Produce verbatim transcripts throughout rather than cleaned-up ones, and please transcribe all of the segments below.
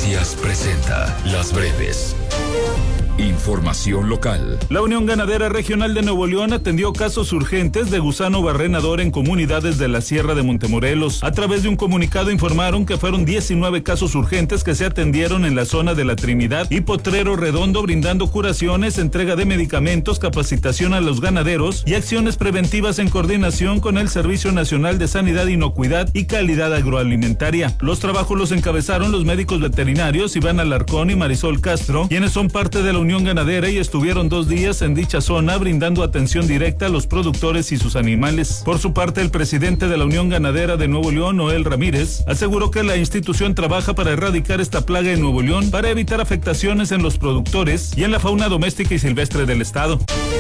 Noticias presenta Las Breves. Información local. La Unión Ganadera Regional de Nuevo León atendió casos urgentes de gusano barrenador en comunidades de la Sierra de Montemorelos. A través de un comunicado informaron que fueron diecinueve casos urgentes que se atendieron en la zona de La Trinidad y Potrero Redondo, brindando curaciones, entrega de medicamentos, capacitación a los ganaderos y acciones preventivas en coordinación con el Servicio Nacional de Sanidad, Inocuidad y Calidad Agroalimentaria. Los trabajos los encabezaron los médicos veterinarios Iván Alarcón y Marisol Castro, quienes son parte de la Unión Ganadera y estuvieron dos días en dicha zona brindando atención directa a los productores y sus animales. Por su parte, el presidente de la Unión Ganadera de Nuevo León, Noel Ramírez, aseguró que la institución trabaja para erradicar esta plaga en Nuevo León para evitar afectaciones en los productores y en la fauna doméstica y silvestre del estado.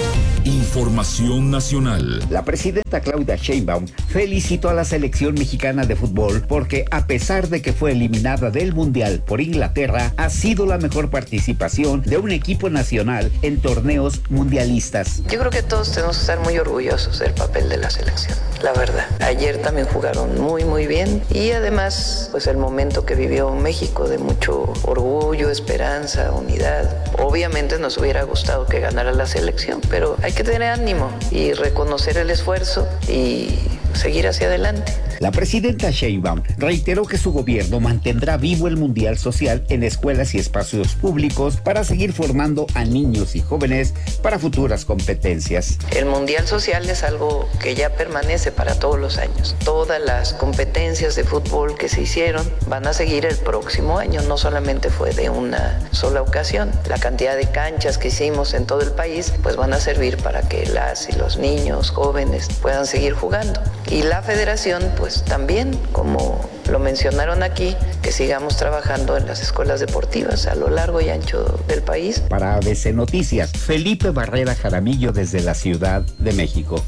Información nacional. La presidenta Claudia Sheinbaum felicitó a la selección mexicana de fútbol porque, a pesar de que fue eliminada del Mundial por Inglaterra, ha sido la mejor participación de un equipo nacional en torneos mundialistas. Yo creo que todos tenemos que estar muy orgullosos del papel de la selección, la verdad. Ayer también jugaron muy muy bien y además pues el momento que vivió México de mucho orgullo, esperanza, unidad. Obviamente nos hubiera gustado que ganara la selección, pero hay que tener ánimo y reconocer el esfuerzo y seguir hacia adelante. La presidenta Sheinbaum reiteró que su gobierno mantendrá vivo el Mundial Social en escuelas y espacios públicos para seguir formando a niños y jóvenes para futuras competencias. El Mundial Social es algo que ya permanece para todos los años. Todas las competencias de fútbol que se hicieron van a seguir el próximo año, no solamente fue de una sola ocasión. La cantidad de canchas que hicimos en todo el país pues van a servir para que las y los niños, jóvenes puedan seguir jugando. Y la federación pues también, como lo mencionaron aquí, que sigamos trabajando en las escuelas deportivas a lo largo y ancho del país. Para A B C Noticias, Felipe Barrera Jaramillo desde la Ciudad de México.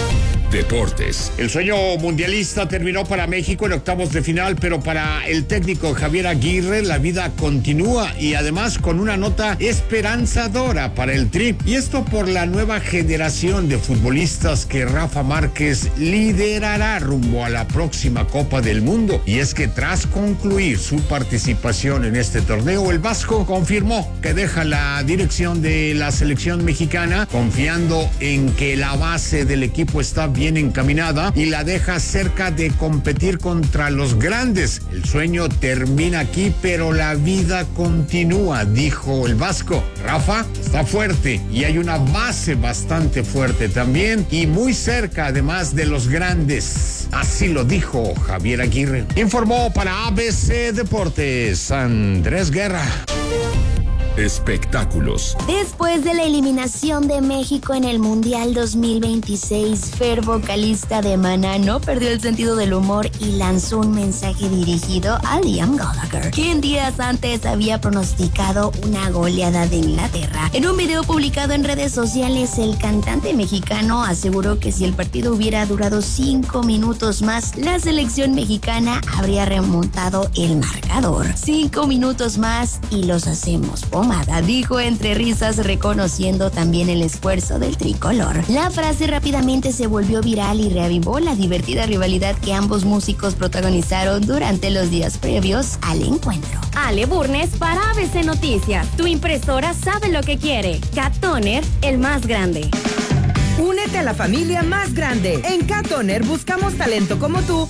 Deportes. El sueño mundialista terminó para México en octavos de final, pero para el técnico Javier Aguirre la vida continúa y además con una nota esperanzadora para el Tri. Y esto por la nueva generación de futbolistas que Rafa Márquez liderará rumbo a la próxima Copa del Mundo. Y es que tras concluir su participación en este torneo, el Vasco confirmó que deja la dirección de la selección mexicana, confiando en que la base del equipo está bien encaminada y la deja cerca de competir contra los grandes. El sueño termina aquí, pero la vida continúa, dijo el Vasco. Rafa está fuerte y hay una base bastante fuerte también y muy cerca además de los grandes. Así lo dijo Javier Aguirre. Informó para A B C Deportes Andrés Guerra. Espectáculos. Después de la eliminación de México en el Mundial dos mil veintiséis, Fer, vocalista de Maná, no perdió el sentido del humor y lanzó un mensaje dirigido a Liam Gallagher, quien días antes había pronosticado una goleada de Inglaterra. En un video publicado en redes sociales, el cantante mexicano aseguró que si el partido hubiera durado cinco minutos más, la selección mexicana habría remontado el marcador. Cinco minutos más y los hacemos pomada, dijo entre risas, reconociendo también el esfuerzo del tricolor. La frase rápidamente se volvió viral y reavivó la divertida rivalidad que ambos músicos protagonizaron durante los días previos al encuentro. Ale Burnes para A B C Noticias. Tu impresora sabe lo que quiere. Cat Toner, el más grande. Únete a la familia más grande. En Cat Toner buscamos talento como tú